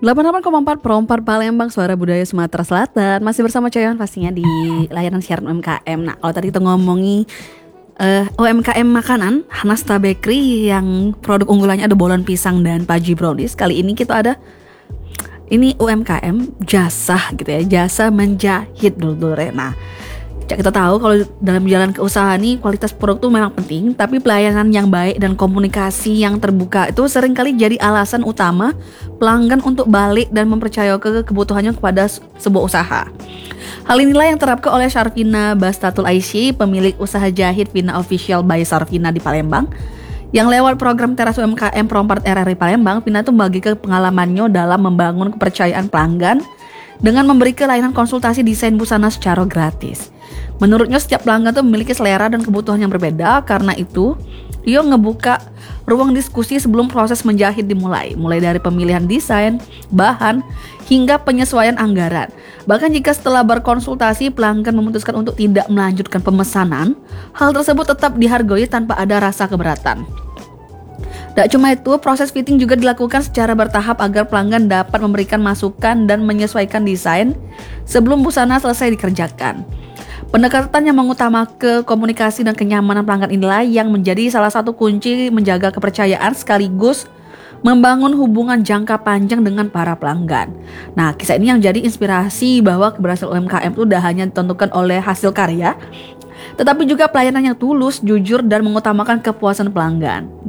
88,4 Pro 4 Palembang, suara budaya Sumatera Selatan. Masih bersama Coyon pastinya di layanan siaran UMKM. Nah, kalau tadi kita ngomongi UMKM makanan, Hanasta Bakery yang produk unggulannya ada bolen pisang dan paji brownies. Kali ini kita ada UMKM jasa gitu ya, jasa menjahit dulu. Nah, kita tahu kalau dalam jalan ke usaha nih kualitas produk tuh memang penting, tapi pelayanan yang baik dan komunikasi yang terbuka itu seringkali jadi alasan utama pelanggan untuk balik dan mempercayakan kebutuhannya kepada sebuah usaha. Hal inilah yang terapkan oleh Syarvina Bastatul Aisyah, pemilik usaha jahit Vina Official by Syarvina di Palembang. Yang lewat program Teras UMKM Pro 4 RRI Palembang, Vina tuh membagikan pengalamannya dalam membangun kepercayaan pelanggan dengan memberikan layanan konsultasi desain busana secara gratis. Menurutnya setiap pelanggan tuh memiliki selera dan kebutuhan yang berbeda, karena itu dia ngebuka ruang diskusi sebelum proses menjahit dimulai, mulai dari pemilihan desain, bahan, hingga penyesuaian anggaran. Bahkan jika setelah berkonsultasi pelanggan memutuskan untuk tidak melanjutkan pemesanan, hal tersebut tetap dihargai tanpa ada rasa keberatan. Tak cuma itu, proses fitting juga dilakukan secara bertahap agar pelanggan dapat memberikan masukan dan menyesuaikan desain sebelum busana selesai dikerjakan. Pendekatan yang mengutamakan komunikasi dan kenyamanan pelanggan inilah yang menjadi salah satu kunci menjaga kepercayaan sekaligus membangun hubungan jangka panjang dengan para pelanggan. Nah, kisah ini yang jadi inspirasi bahwa keberhasilan UMKM itu tidak hanya ditentukan oleh hasil karya, tetapi juga pelayanan yang tulus, jujur, dan mengutamakan kepuasan pelanggan.